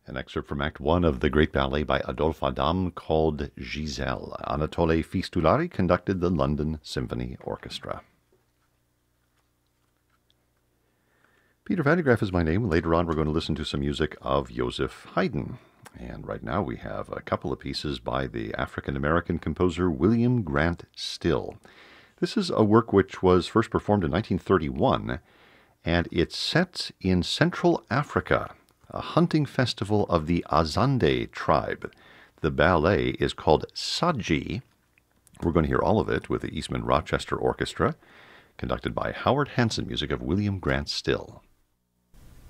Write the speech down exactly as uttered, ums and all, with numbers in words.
An excerpt from Act One of the great ballet by Adolphe Adam called Giselle. Anatole Fistulari conducted the London Symphony Orchestra. Peter Van de Graaff is my name. Later on, we're going to listen to some music of Joseph Haydn. And right now, we have a couple of pieces by the African-American composer William Grant Still. This is a work which was first performed in nineteen thirty-one, and it's set in Central Africa, a hunting festival of the Azande tribe. The ballet is called Sadji. We're going to hear all of it with the Eastman Rochester Orchestra, conducted by Howard Hanson, music of William Grant Still.